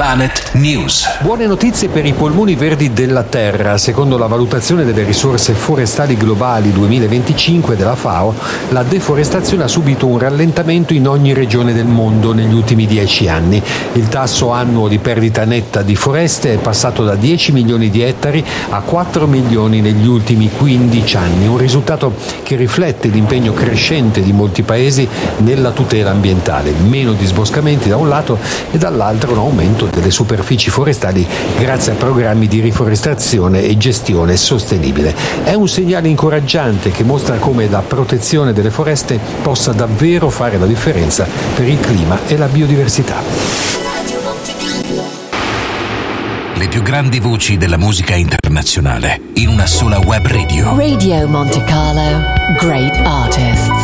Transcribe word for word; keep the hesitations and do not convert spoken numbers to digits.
Planet News. Buone notizie per i polmoni verdi della Terra. Secondo la valutazione delle risorse forestali globali duemilaventicinque della FAO, la deforestazione ha subito un rallentamento in ogni regione del mondo negli ultimi dieci anni. Il tasso annuo di perdita netta di foreste è passato da dieci milioni di ettari a quattro milioni negli ultimi quindici anni, un risultato che riflette l'impegno crescente di molti paesi nella tutela ambientale. Meno disboscamenti da un lato e dall'altro un aumento delle superfici forestali grazie a programmi di riforestazione e gestione sostenibile. È un segnale incoraggiante che mostra come la protezione delle foreste possa davvero fare la differenza per il clima e la biodiversità. Le più grandi voci della musica internazionale in una sola web radio. Radio Monte Carlo, great artists.